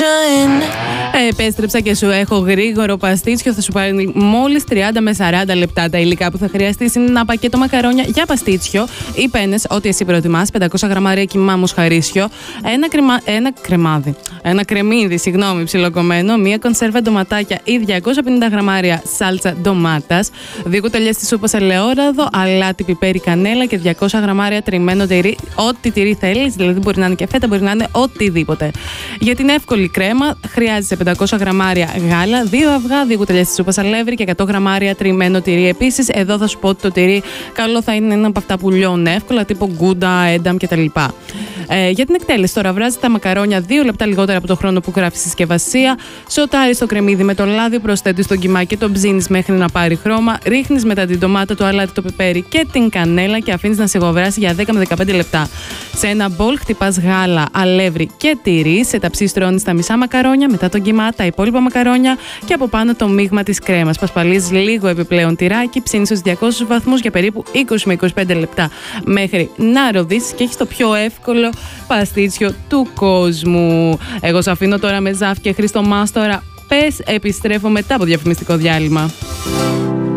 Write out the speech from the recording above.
Επέστρεψα και σου έχω γρήγορο παστίτσιο. Θα σου πάρει μόλις 30 με 40 λεπτά. Τα υλικά που θα χρειαστείς είναι ένα πακέτο μακαρόνια για παστίτσιο ή πένες, ό,τι εσύ προτιμάς, 500 γραμμάρια κιμά μοσχαρίσιο, ένα κρεμμύδι, ψιλοκομμένο, μία κονσέρβα ντοματάκια ή 250 γραμμάρια σάλτσα ντομάτας, 2 κουταλιές της σούπας ελαιόραδο, αλάτι, πιπέρι, κανέλα και 200 γραμμάρια τριμμένο τυρί. Ό,τι τυρί θέλεις, δηλαδή μπορεί να είναι και φέτα, μπορεί να είναι οτιδήποτε. Για την εύκολη κρέμα χρειάζεσαι 500 γραμμάρια γάλα, 2 αυγά, 2 κουταλιές της σούπας αλεύρι και 100 γραμμάρια τριμμένο τυρί. Επίσης, εδώ θα σου πω ότι το τυρί καλό θα είναι ένα από αυτά που λιώνουν εύκολα, τύπου γκούντα, ένταμ κτλ. Για την εκτέλεση, τώρα βράζει τα μακαρόνια 2 λεπτά λιγότερα από το χρόνο που γράφει συσκευασία. Σοτάρεις το κρεμμύδι με το λάδι, προσθέτεις το κιμά και το ψήνεις μέχρι να πάρει χρώμα. Ρίχνεις μετά την ντομάτα, το αλάτι, το πιπέρι και την κανέλα και αφήνεις να σιγοβράσει για 10 με 15 λεπτά. Σε ένα μπολ χτυπάς γάλα, αλεύρι και τυρί. Σε ταψί στρώνεις τα μισά μακαρόνια, μετά τον κιμά, τα υπόλοιπα μακαρόνια και από πάνω το μείγμα της κρέμας. Πασπαλίζεις λίγο επιπλέον τυράκι, ψήνεις στους 200 βαθμούς για περίπου 20 με 25 λεπτά μέχρι να ροδίσεις και έχεις το πιο εύκολο παστίτσιο του κόσμου. Εγώ σε αφήνω τώρα με Ζαφ και Χρήστο Μάστορα. Πες, επιστρέφω μετά από διαφημιστικό διάλειμμα.